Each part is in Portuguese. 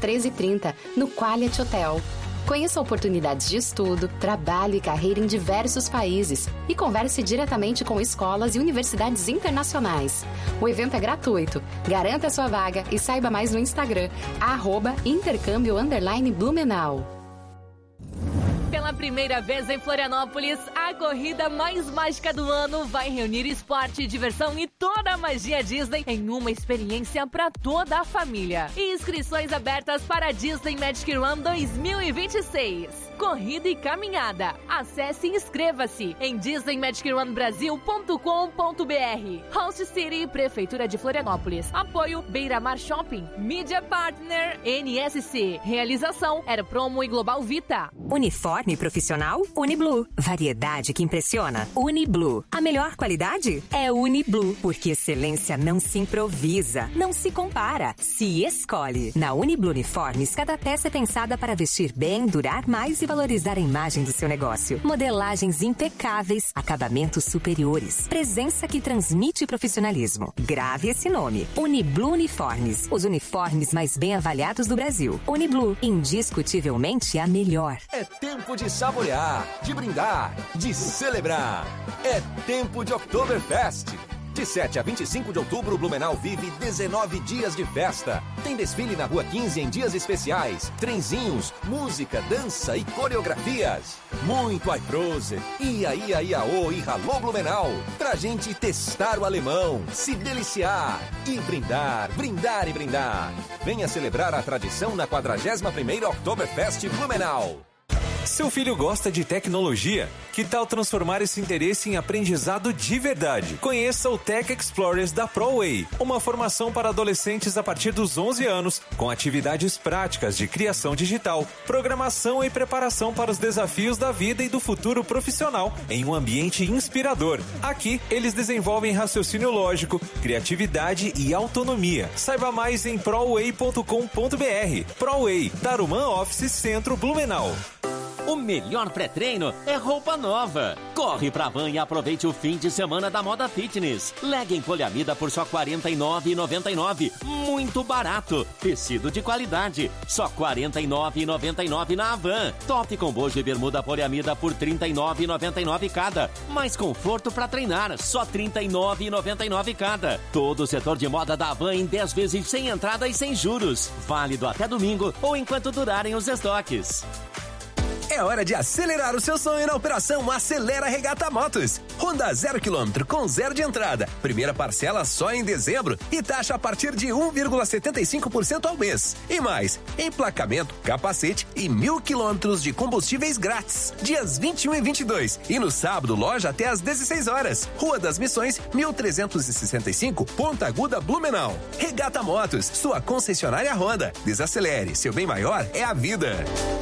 13h30, no Quality Hotel. Conheça oportunidades de estudo, trabalho e carreira em diversos países e converse diretamente com escolas e universidades internacionais. O evento é gratuito. Garanta sua vaga e saiba mais no Instagram, @intercâmbio_Blumenau. Pela primeira vez em Florianópolis, a corrida mais mágica do ano vai reunir esporte, diversão e toda a magia Disney em uma experiência para toda a família. Inscrições abertas para a Disney Magic Run 2026. Corrida e caminhada. Acesse e inscreva-se em disneymagicrunbrasil.com.br. Host City, Prefeitura de Florianópolis. Apoio Beira-Mar Shopping. Mídia Partner NSC. Realização Era Promo e Global Vita. Uniforme profissional? Uniblue. Variedade que impressiona? Uniblue. A melhor qualidade? É Uniblue. Porque excelência não se improvisa, não se compara, se escolhe. Na Uniblue Uniformes, cada peça é pensada para vestir bem, durar mais e valorizar a imagem do seu negócio. Modelagens impecáveis, acabamentos superiores, presença que transmite profissionalismo. Grave esse nome: Uniblue Uniformes. Os uniformes mais bem avaliados do Brasil. Uniblue, indiscutivelmente a melhor. É tempo de saborear, de brindar, de celebrar. É tempo de Oktoberfest. De 7 a 25 de outubro, Blumenau vive 19 dias de festa. Tem desfile na Rua 15 em dias especiais, trenzinhos, música, dança e coreografias. Muito Aiprose, Ia, Iaô e Ralô Blumenau. Pra gente testar o alemão, se deliciar e brindar, brindar e brindar. Venha celebrar a tradição na 41ª Oktoberfest Blumenau. Seu filho gosta de tecnologia? Que tal transformar esse interesse em aprendizado de verdade? Conheça o Tech Explorers da ProWay, uma formação para adolescentes a partir dos 11 anos, com atividades práticas de criação digital, programação e preparação para os desafios da vida e do futuro profissional em um ambiente inspirador. Aqui, eles desenvolvem raciocínio lógico, criatividade e autonomia. Saiba mais em proway.com.br. ProWay, Tarumã Office Centro Blumenau. O melhor pré-treino é roupa nova. Corre pra Van e aproveite o fim de semana da moda fitness. Legging poliamida por só R$ 49,99. Muito barato. Tecido de qualidade. Só R$ 49,99 na Van. Top com bojo e bermuda poliamida por R$ 39,99 cada. Mais conforto pra treinar. Só R$ 39,99 cada. Todo o setor de moda da Van em 10 vezes sem entrada e sem juros. Válido até domingo ou enquanto durarem os estoques. É hora de acelerar o seu sonho na operação Acelera Regata Motos. Honda 0 km com 0 de entrada. Primeira parcela só em dezembro e taxa a partir de 1,75% ao mês. E mais, emplacamento, capacete e 1.000 quilômetros de combustíveis grátis. Dias 21 e 22. E no sábado, loja até às 16 horas. Rua das Missões, 1365, Ponta Aguda, Blumenau. Regata Motos, sua concessionária Honda. Desacelere, seu bem maior é a vida.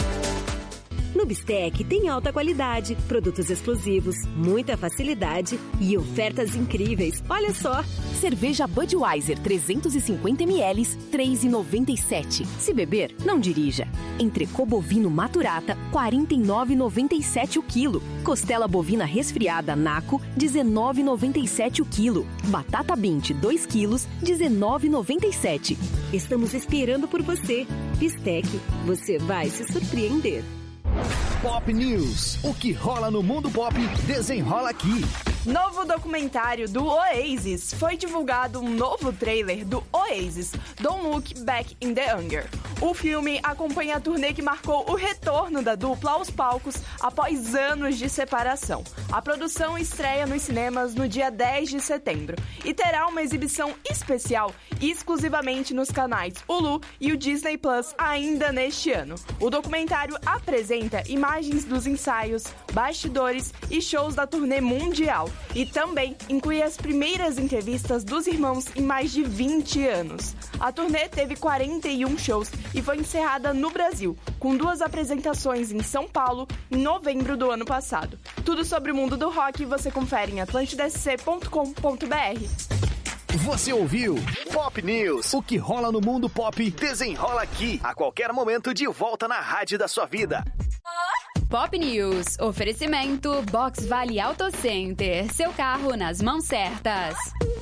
No Bistec tem alta qualidade, produtos exclusivos, muita facilidade e ofertas incríveis. Olha só! Cerveja Budweiser 350 ml, R$ 3,97. Se beber, não dirija. Entrecô bovino maturata, R$ 49,97 o quilo. Costela bovina resfriada Naco, R$ 19,97 o quilo. Batata Bint 2 quilos, R$ 19,97. Estamos esperando por você. Bistec, você vai se surpreender. Pop News. O que rola no mundo pop, desenrola aqui. Novo documentário do Oasis. Foi divulgado um novo trailer do Oasis, Don't Look Back in the Anger. O filme acompanha a turnê que marcou o retorno da dupla aos palcos após anos de separação. A produção estreia nos cinemas no dia 10 de setembro e terá uma exibição especial exclusivamente nos canais Hulu e o Disney Plus ainda neste ano. O documentário apresenta imagens dos ensaios, bastidores e shows da turnê mundial e também inclui as primeiras entrevistas dos irmãos em mais de 20 anos. A turnê teve 41 shows e foi encerrada no Brasil, com 2 apresentações em São Paulo em novembro do ano passado. Tudo sobre o mundo do rock você confere em atlantidasc.com.br. Você ouviu Pop News. O que rola no mundo pop, desenrola aqui. A qualquer momento de volta na rádio da sua vida. Pop News. Oferecimento Box Vale Auto Center. Seu carro nas mãos certas.